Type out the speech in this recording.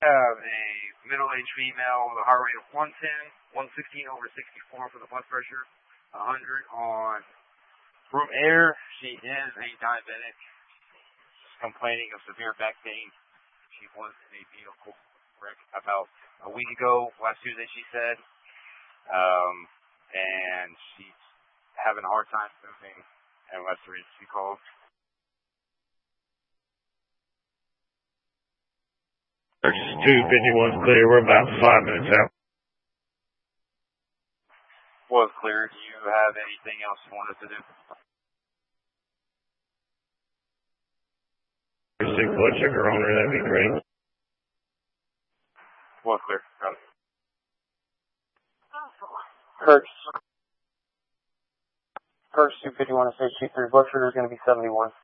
Have a middle-aged female with a heart rate of 110, 116 over 64 for the blood pressure, 100 on room air. She is a diabetic. She's complaining of severe back pain. She was in a vehicle wreck about a week ago, last Tuesday, she said. And she's having a hard time moving, and that's the reason she called. Search 251's clear. We're about 5 minutes out. Was clear. Do you have anything else you want us to do? Stick blood sugar on her, that'd be great. Was clear. Got it. Perch 251 to say shoot 3. Blood sugar is going to be 71.